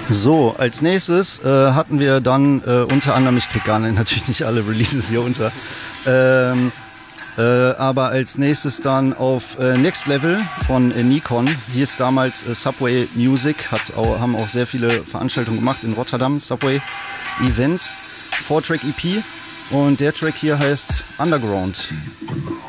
So, als nächstes hatten wir dann unter anderem, ich krieg gar nicht, natürlich nicht alle Releases hier unter, aber als nächstes dann auf Next Level von Nikon. Hier ist damals Subway Music, haben auch sehr viele Veranstaltungen gemacht in Rotterdam, Subway Events, 4-Track EP und der Track hier heißt Underground.